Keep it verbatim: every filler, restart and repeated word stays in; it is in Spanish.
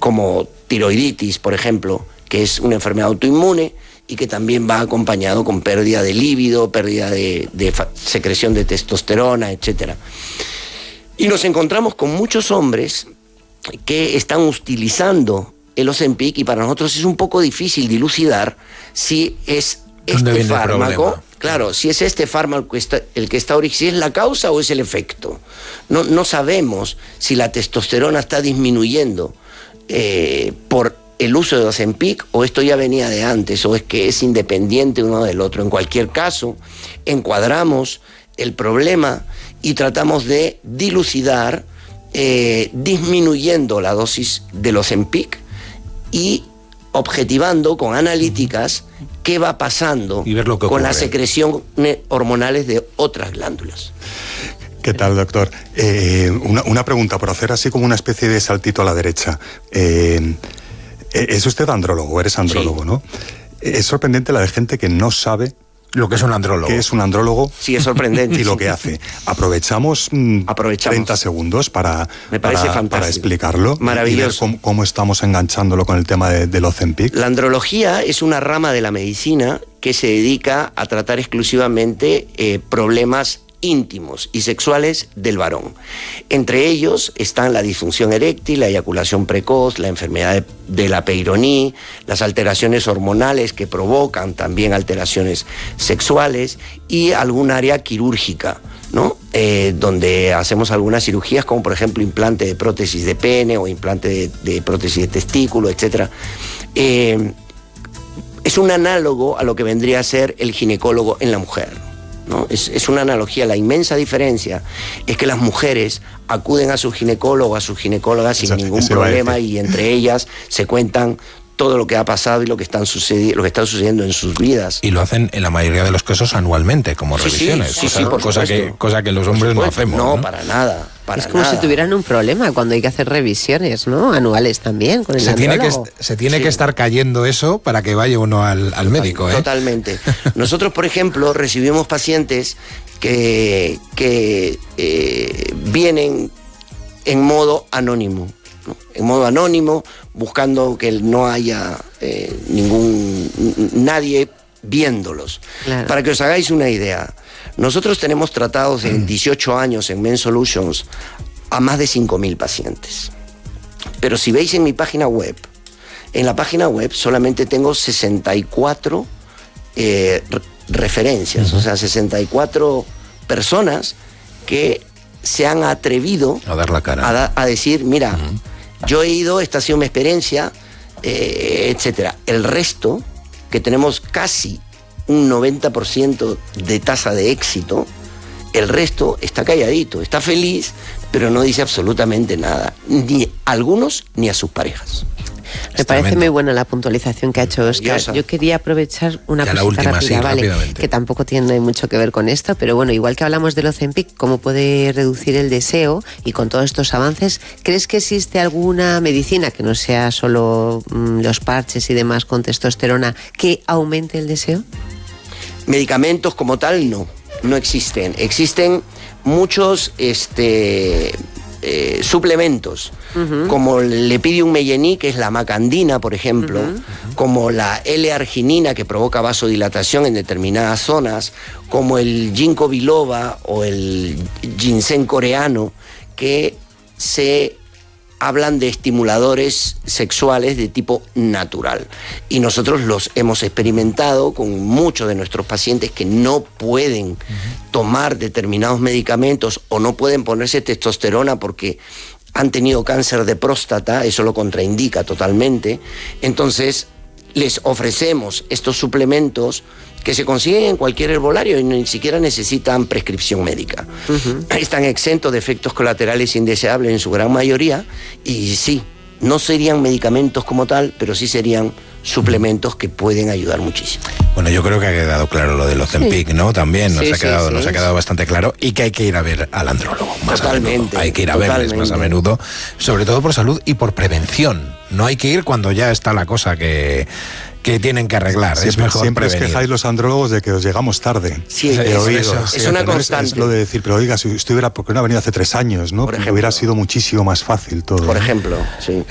como tiroiditis, por ejemplo, que es una enfermedad autoinmune y que también va acompañado con pérdida de líbido, pérdida de, de secreción de testosterona, etcétera. Y nos encontramos con muchos hombres que están utilizando el Ozempic y para nosotros es un poco difícil dilucidar si es este fármaco, claro, si es este fármaco que está, el que está originando, si es la causa o es el efecto. No, no sabemos si la testosterona está disminuyendo eh, por el uso de Ozempic o esto ya venía de antes o es que es independiente uno del otro. En cualquier caso, encuadramos el problema y tratamos de dilucidar eh, disminuyendo la dosis del Ozempic y objetivando con analíticas qué va pasando y ver lo que con ocurre. las secreciones hormonales de otras glándulas. ¿Qué tal, doctor? Eh, una, una pregunta, por hacer así como una especie de saltito a la derecha. Eh, ¿Es usted andrólogo? ¿Eres andrólogo, sí, no? Es sorprendente la de gente que no sabe lo que es un andrólogo. ¿Qué es un andrólogo? Sí, es sorprendente. Y lo que hace. Aprovechamos, Aprovechamos. treinta segundos para, Me parece para, fantástico. para explicarlo. Maravilloso. Y ver cómo, cómo estamos enganchándolo con el tema de, del Ozempic. La andrología es una rama de la medicina que se dedica a tratar exclusivamente eh, problemas íntimos y sexuales del varón. Entre ellos están la disfunción eréctil, la eyaculación precoz, la enfermedad de, de la Peyronie, las alteraciones hormonales que provocan también alteraciones sexuales y algún área quirúrgica, ¿no? Eh, donde hacemos algunas cirugías como por ejemplo implante de prótesis de pene o implante de, de prótesis de testículo, etcétera. Eh, es un análogo a lo que vendría a ser el ginecólogo en la mujer, ¿no? Es, es una analogía. La inmensa diferencia es que las mujeres acuden a su ginecólogo, a su ginecóloga sin Esa, ningún problema y entre ellas se cuentan todo lo que ha pasado y lo que están sucedi- lo que está sucediendo en sus vidas. Y lo hacen en la mayoría de los casos anualmente, como sí, revisiones. Sí, sí, cosa, sí, por cosa, que, cosa que los hombres no hacemos. No, no, para nada. Para es como nada. si tuvieran un problema cuando hay que hacer revisiones, ¿no? Anuales también, con el se tiene que Se tiene sí. que estar cayendo eso para que vaya uno al, al médico, ¿eh? Totalmente. Nosotros, por ejemplo, recibimos pacientes que, que eh, vienen en modo anónimo, ¿no? En modo anónimo, buscando que no haya eh, ningún nadie viéndolos. Claro. Para que os hagáis una idea, nosotros tenemos tratados en dieciocho años en Men Solutions a más de cinco mil pacientes. Pero si veis en mi página web, en la página web solamente tengo sesenta y cuatro eh, referencias, uh-huh. o sea, sesenta y cuatro personas que se han atrevido a dar la cara, a, da, a decir, mira, uh-huh. yo he ido, esta ha sido mi experiencia, eh, etcétera. El resto, que tenemos casi un noventa por ciento de tasa de éxito, el resto está calladito, está feliz, pero no dice absolutamente nada, ni a algunos ni a sus parejas. Me parece muy buena la puntualización que ha hecho Óscar. Yo quería aprovechar una ya cosita rápida, sí, vale, que tampoco tiene mucho que ver con esto, pero bueno, igual que hablamos del Ozempic, cómo puede reducir el deseo y con todos estos avances, ¿crees que existe alguna medicina que no sea solo mmm, los parches y demás con testosterona que aumente el deseo? Medicamentos como tal, no, no existen. Existen muchos este, eh, suplementos, uh-huh. como el Lepidium meyeni, que es la macandina, por ejemplo, uh-huh. como la L-arginina, que provoca vasodilatación en determinadas zonas, como el ginkgo biloba o el ginseng coreano, que se hablan de estimuladores sexuales de tipo natural. Y nosotros los hemos experimentado con muchos de nuestros pacientes que no pueden uh-huh. tomar determinados medicamentos o no pueden ponerse testosterona porque han tenido cáncer de próstata, eso lo contraindica totalmente. Entonces, les ofrecemos estos suplementos que se consiguen en cualquier herbolario y ni siquiera necesitan prescripción médica. Uh-huh. Están exentos de efectos colaterales indeseables en su gran mayoría y sí, no serían medicamentos como tal, pero sí serían suplementos que pueden ayudar muchísimo. Bueno, yo creo que ha quedado claro lo del Ozempic, sí. ¿no? También nos, sí, ha quedado, sí, nos sí. ha quedado bastante claro y que hay que ir a ver al andrólogo más totalmente, a menudo. Hay que ir a totalmente. verles más a menudo, sobre todo por salud y por prevención. No hay que ir cuando ya está la cosa que... que tienen que arreglar, siempre, es mejor Siempre prevenir. os quejáis los andrólogos de que os llegamos tarde. Sí, es, es, oído, es, es una constante. Es, es lo de decir, pero oiga, si usted hubiera, ¿por qué no ha venido hace tres años? ¿no? Porque hubiera sido muchísimo más fácil todo. Por ejemplo, sí.